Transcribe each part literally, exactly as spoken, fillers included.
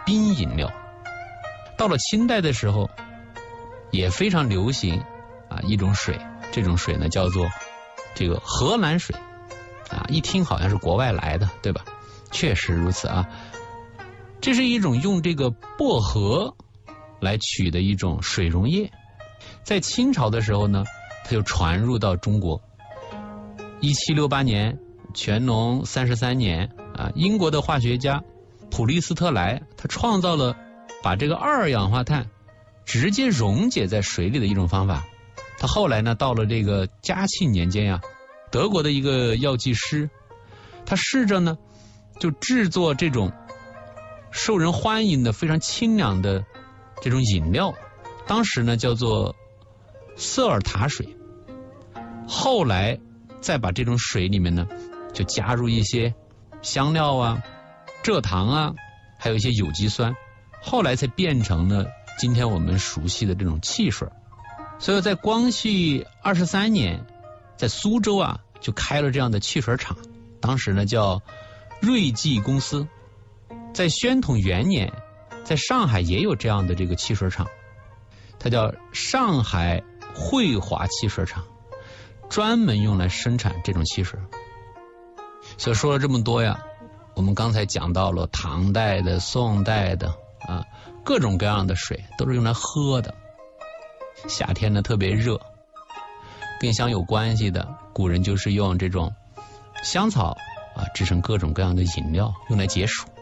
冰饮料。到了清代的时候，也非常流行啊一种水，这种水呢叫做这个荷兰水啊，一听好像是国外来的，对吧？确实如此啊。这是一种用这个薄荷来取的一种水溶液，在清朝的时候呢，它就传入到中国。一七六八年，乾隆三十三年啊，英国的化学家普利斯特莱他创造了把这个二氧化碳直接溶解在水里的一种方法。他后来呢，到了这个嘉庆年间呀，德国的一个药剂师，他试着呢就制作这种受人欢迎的非常清凉的这种饮料，当时呢叫做瑟尔塔水。后来再把这种水里面呢就加入一些香料啊、蔗糖啊，还有一些有机酸，后来才变成了今天我们熟悉的这种汽水。所以在光绪二十三年，在苏州啊就开了这样的汽水厂，当时呢叫瑞记公司。在宣统元年，在上海也有这样的这个汽水厂，它叫上海汇华汽水厂，专门用来生产这种汽水。所以说了这么多呀，我们刚才讲到了唐代的、宋代的啊，各种各样的水都是用来喝的。夏天呢特别热，跟香有关系的，古人就是用这种香草啊制成各种各样的饮料，用来解暑。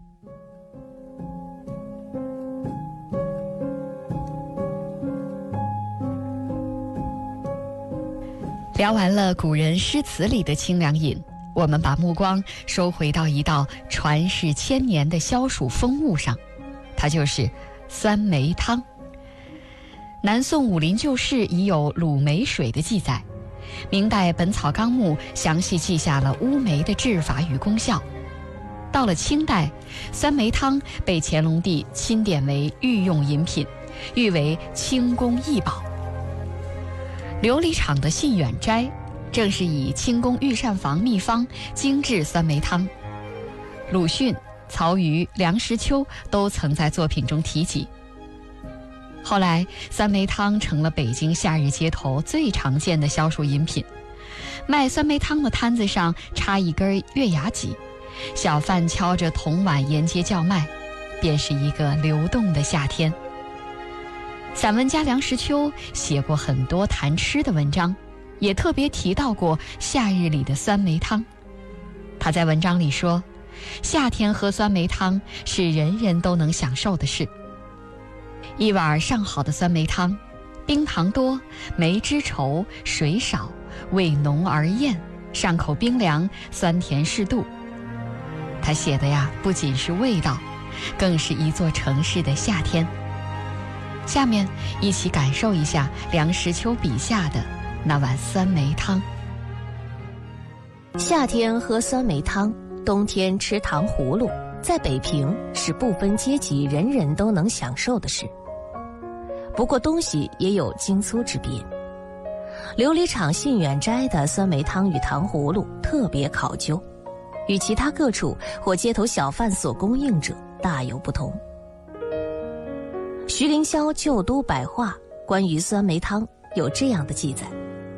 聊完了古人诗词里的清凉饮，我们把目光收回到一道传世千年的消暑风物上，它就是酸梅汤。南宋武林旧事已有卤梅水的记载，明代《本草纲目》详细记下了乌梅的制法与功效。到了清代，酸梅汤被乾隆帝钦点为御用饮品，誉为清宫异宝。琉璃厂的信远斋正是以清宫御膳房秘方精制酸梅汤，鲁迅、曹禺、梁实秋都曾在作品中提及。后来酸梅汤成了北京夏日街头最常见的消暑饮品，卖酸梅汤的摊子上插一根月牙戟，小贩敲着铜碗沿街叫卖，便是一个流动的夏天。散文家梁实秋写过很多谈吃的文章，也特别提到过夏日里的酸梅汤。他在文章里说，夏天喝酸梅汤是人人都能享受的事。一碗上好的酸梅汤，冰糖多，梅汁稠，水少，味浓而艳，上口冰凉，酸甜适度。他写的呀，不仅是味道，更是一座城市的夏天。下面一起感受一下梁实秋笔下的那碗酸梅汤。 夏天喝酸梅汤，冬天吃糖葫芦，在北平是不分阶级人人都能享受的事。不过东西也有精粗之别，琉璃厂信远斋的酸梅汤与糖葫芦特别考究，与其他各处或街头小贩所供应者大有不同。徐凌霄《旧都百话》关于酸梅汤有这样的记载：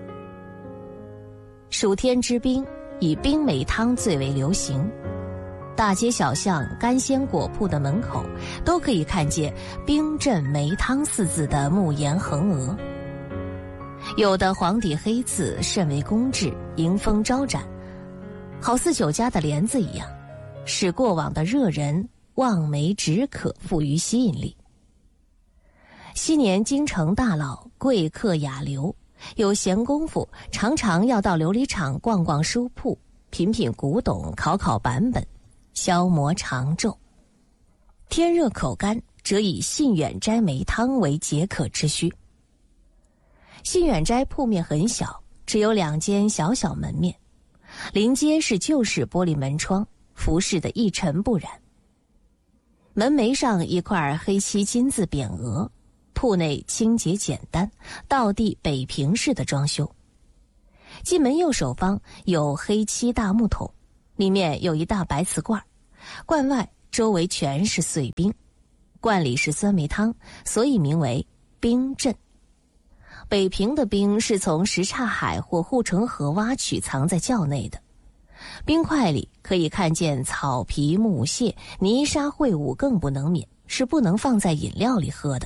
暑天之冰，以冰梅汤最为流行，大街小巷干鲜果铺的门口都可以看见冰镇梅汤四字的木檐横额，有的黄底黑字甚为工致，迎风招展，好似酒家的帘子一样，使过往的热人望梅止渴富于吸引力。昔年京城大佬贵客雅流有闲工夫，常常要到琉璃厂逛逛书铺，品品古董，考考版本，消磨长昼。天热口干，则以信远斋梅汤为解渴之需。信远斋铺面很小，只有两间小小门面，临街是旧式玻璃门窗，服饰的一尘不染。门楣上一块黑漆金字匾额，铺内清洁简单，道地北平式的装修。进门右手方有黑漆大木桶，里面有一大白瓷罐，罐外周围全是碎冰，罐里是酸梅汤，所以名为冰镇。北平的冰是从什刹海或护城河挖取藏在窖内的，冰块里可以看见草皮、木屑、泥沙秽物，更不能免，是不能放在饮料里喝的。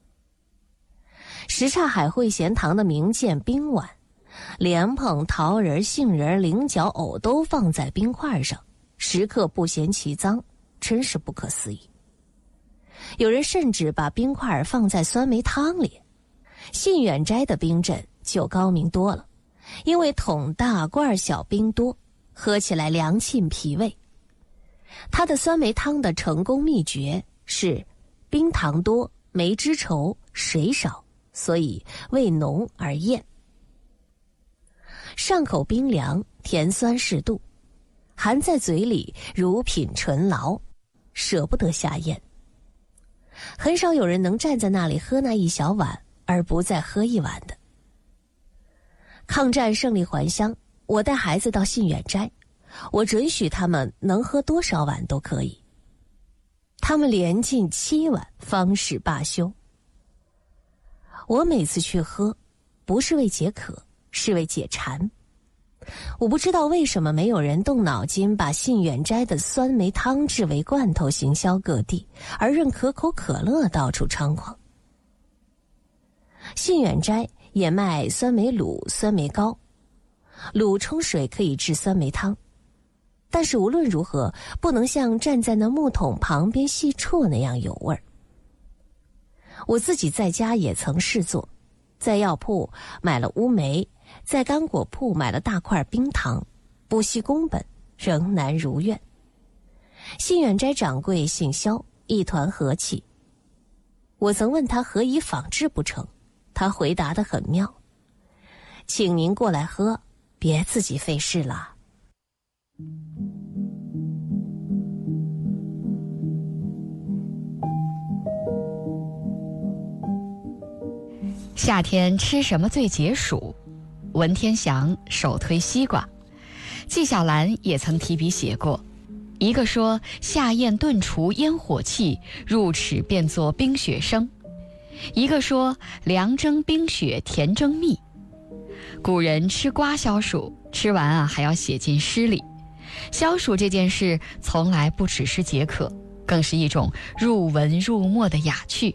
什刹海会贤堂的名鉴冰碗，莲蓬、桃仁、杏仁、菱角、藕都放在冰块上，食客不嫌其脏，真是不可思议。有人甚至把冰块放在酸梅汤里。信远斋的冰镇就高明多了，因为桶大罐小，冰多，喝起来凉沁脾胃。它的酸梅汤的成功秘诀是冰糖多，梅汁稠，水少，所以味浓而艳。上口冰凉，甜酸适度，含在嘴里如品醇醪，舍不得下咽。很少有人能站在那里喝那一小碗而不再喝一碗的。抗战胜利还乡，我带孩子到信远斋，我准许他们能喝多少碗都可以。他们连进七碗方始罢休。我每次去喝，不是为解渴，是为解馋。我不知道为什么没有人动脑筋把信远斋的酸梅汤制为罐头行销各地，而任可口可乐到处猖狂。信远斋也卖酸梅卤、酸梅糕，卤冲水可以制酸梅汤，但是无论如何不能像站在那木桶旁边细啜那样有味儿。我自己在家也曾试做，在药铺买了乌梅，在干果铺买了大块冰糖，不惜工本，仍难如愿。信远斋掌柜姓萧，一团和气。我曾问他何以仿制不成，他回答得很妙：请您过来喝，别自己费事了。 夏天吃什么最解暑？文天祥首推西瓜，纪晓岚也曾提笔写过。一个说夏宴顿除烟火气，入齿变作冰雪声；一个说凉蒸冰雪甜蒸蜜。古人吃瓜消暑，吃完啊还要写进诗里。消暑这件事从来不只是解渴，更是一种入文入墨的雅趣。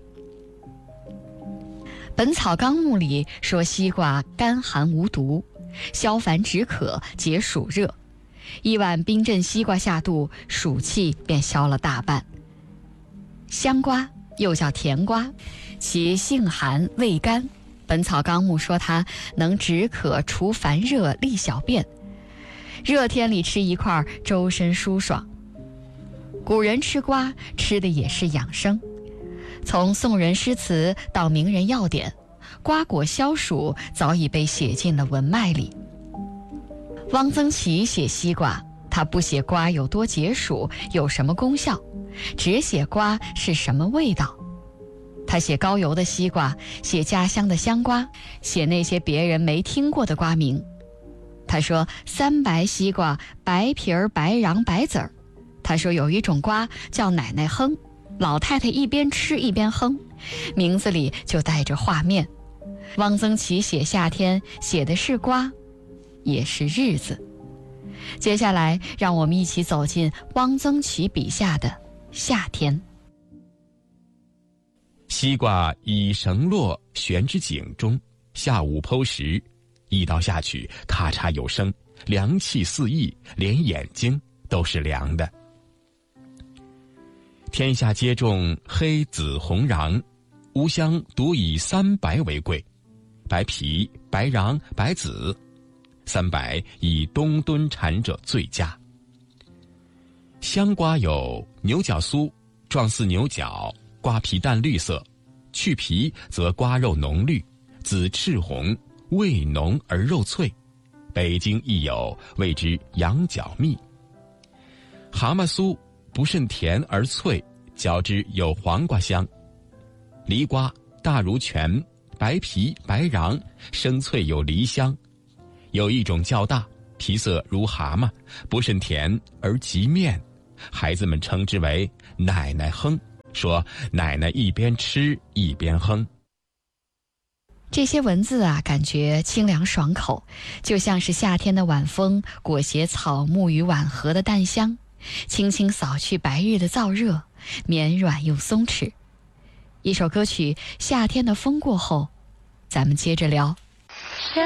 本草纲目里说西瓜甘寒无毒，消烦止渴，解暑热。一碗冰镇西瓜下肚，暑气便消了大半。香瓜又叫甜瓜，其性寒味甘，本草纲目说它能止渴除烦热利小便，热天里吃一块周身舒爽。古人吃瓜吃的也是养生，从宋人诗词到名人药典，瓜果消暑早已被写进了文脉里。汪曾祺写西瓜，他不写瓜有多解暑，有什么功效，只写瓜是什么味道。他写高邮的西瓜，写家乡的香瓜，写那些别人没听过的瓜名。他说三白西瓜，白皮儿、白瓤、白籽儿。他说有一种瓜叫奶奶哼，老太太一边吃一边哼，名字里就带着画面。汪曾祺写夏天，写的是瓜，也是日子。接下来让我们一起走进汪曾祺笔下的夏天。 西瓜以绳络悬之井中，下午剖食，一刀下去咔嚓有声，凉气四溢，连眼睛都是凉的。天下皆种黑紫红瓤，吾乡独以三白为贵，白皮、白瓤、白籽，三白以冬蹲产者最佳。香瓜有牛角酥，状似牛角，瓜皮淡绿色，去皮则瓜肉浓绿，紫赤红，味浓而肉脆。北京亦有，谓之羊角蜜。蛤蟆酥不甚甜而脆，嚼之有黄瓜香。梨瓜大如拳，白皮白瓤，生脆有梨香。有一种较大，皮色如蛤蟆，不甚甜而极面， 孩子们称之为奶奶哼，说奶奶一边吃一边哼。 这些文字啊，感觉清凉爽口，就像是夏天的晚风裹挟草木与晚荷的淡香，轻轻扫去白日的燥热，绵软又松弛。一首歌曲《夏天的风过后》，咱们接着聊。